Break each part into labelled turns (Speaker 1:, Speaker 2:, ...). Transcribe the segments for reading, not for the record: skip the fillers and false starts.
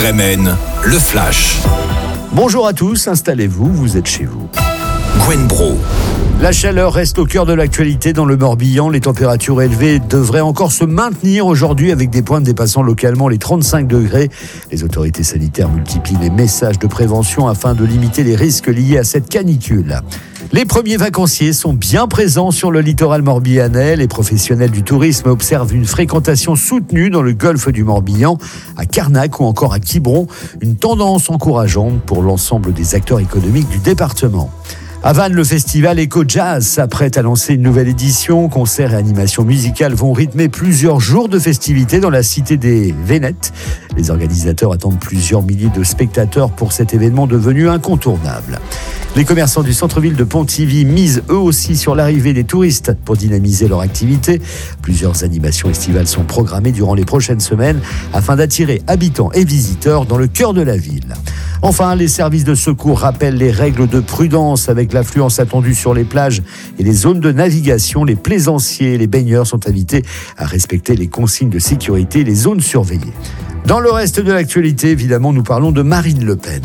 Speaker 1: RMN, le Flash.
Speaker 2: Bonjour à tous, installez-vous, vous êtes chez vous.
Speaker 1: Gwen Bro.
Speaker 2: La chaleur reste au cœur de l'actualité dans le Morbihan. Les températures élevées devraient encore se maintenir aujourd'hui avec des pointes dépassant localement les 35 degrés. Les autorités sanitaires multiplient les messages de prévention afin de limiter les risques liés à cette canicule. Les premiers vacanciers sont bien présents sur le littoral morbihanais. Les professionnels du tourisme observent une fréquentation soutenue dans le golfe du Morbihan, à Carnac ou encore à Quiberon. Une tendance encourageante pour l'ensemble des acteurs économiques du département. À Vannes, le festival Eco Jazz s'apprête à lancer une nouvelle édition. Concerts et animations musicales vont rythmer plusieurs jours de festivités dans la cité des Vénettes. Les organisateurs attendent plusieurs milliers de spectateurs pour cet événement devenu incontournable. Les commerçants du centre-ville de Pontivy misent eux aussi sur l'arrivée des touristes pour dynamiser leur activité. Plusieurs animations estivales sont programmées durant les prochaines semaines afin d'attirer habitants et visiteurs dans le cœur de la ville. Enfin, les services de secours rappellent les règles de prudence avec l'affluence attendue sur les plages et les zones de navigation. Les plaisanciers et les baigneurs sont invités à respecter les consignes de sécurité et les zones surveillées. Dans le reste de l'actualité, évidemment, nous parlons de Marine Le Pen.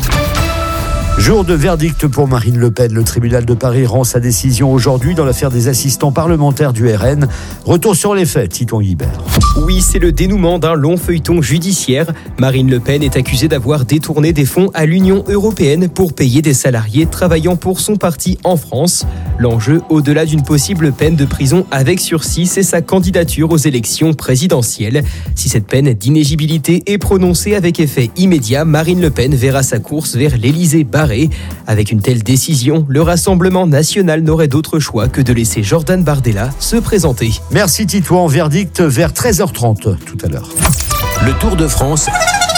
Speaker 2: Jour de verdict pour Marine Le Pen. Le tribunal de Paris rend sa décision aujourd'hui dans l'affaire des assistants parlementaires du RN. Retour sur les faits, Titon Guibert.
Speaker 3: Oui, c'est le dénouement d'un long feuilleton judiciaire. Marine Le Pen est accusée d'avoir détourné des fonds à l'Union européenne pour payer des salariés travaillant pour son parti en France. L'enjeu, au-delà d'une possible peine de prison avec sursis, c'est sa candidature aux élections présidentielles. Si cette peine d'inéligibilité est prononcée avec effet immédiat, Marine Le Pen verra sa course vers l'Élysée barrée. Avec une telle décision, le Rassemblement national n'aurait d'autre choix que de laisser Jordan Bardella se présenter.
Speaker 2: Merci Tito, en verdict vers 13h30 tout à l'heure.
Speaker 1: Le Tour de France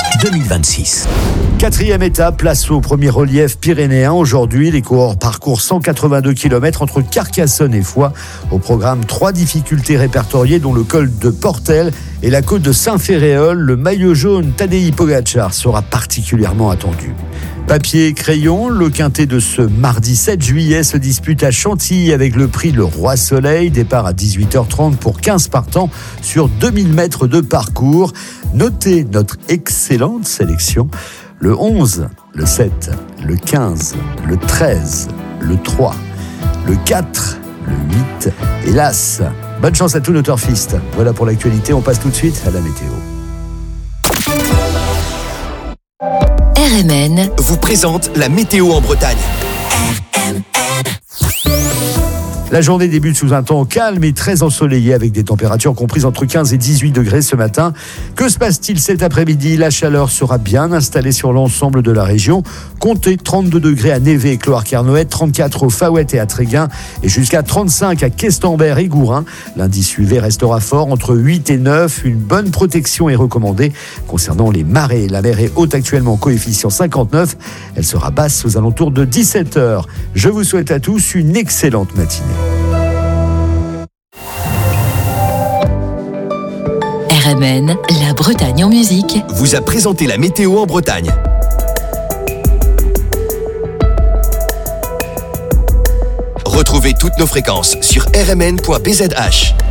Speaker 1: 2026.
Speaker 2: 4e étape, place au premier relief pyrénéen. Aujourd'hui, les coureurs parcourent 182 km entre Carcassonne et Foix. Au programme, 3 difficultés répertoriées, dont le col de Portel et la côte de Saint-Féréol. Le maillot jaune Tadej Pogačar sera particulièrement attendu. Papier, crayon, le quintet de ce mardi 7 juillet se dispute à Chantilly avec le prix Le Roi Soleil. Départ à 18h30 pour 15 partants sur 2000 mètres de parcours. Notez notre excellente sélection. Le 11, le 7, le 15, le 13, le 3, le 4, le 8 et l'As. Bonne chance à tous nos turfistes. Voilà pour l'actualité, on passe tout de suite à la météo.
Speaker 1: RMN vous présente la météo en Bretagne.
Speaker 2: La journée débute sous un temps calme et très ensoleillé avec des températures comprises entre 15 et 18 degrés ce matin. Que se passe-t-il cet après-midi ? La chaleur sera bien installée sur l'ensemble de la région. Comptez 32 degrés à Névé et Cloire-Carnoët, 34 au Faouët et à Tréguin et jusqu'à 35 à Questembert et Gourin. L'indice UV restera fort entre 8 et 9. Une bonne protection est recommandée. Concernant les marées, la mer est haute actuellement coefficient 59. Elle sera basse aux alentours de 17h. Je vous souhaite à tous une excellente matinée.
Speaker 4: RMN, la Bretagne en musique,
Speaker 1: vous a présenté la météo en Bretagne. Retrouvez toutes nos fréquences sur rmn.bzh.